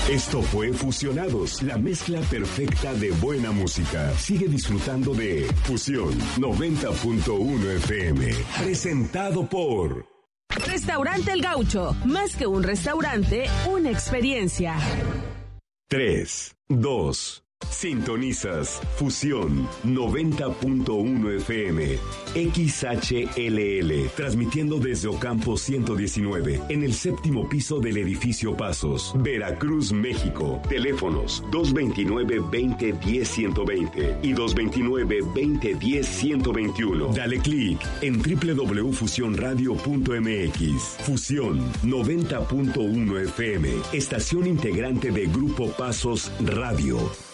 Esto fue Fusionados, la mezcla perfecta de buena música. Sigue disfrutando de Fusión 90.1 FM. Presentado por Restaurante El Gaucho. Más que un restaurante, una experiencia. 3, 2. Sintonizas Fusión 90.1 FM XHLL, transmitiendo desde Ocampo 119 en el séptimo piso del edificio Pasos, Veracruz, México. Teléfonos 229-2010-120 y 229-2010-121. Dale clic en www.fusionradio.mx. Fusión 90.1 FM, estación integrante de Grupo Pasos Radio.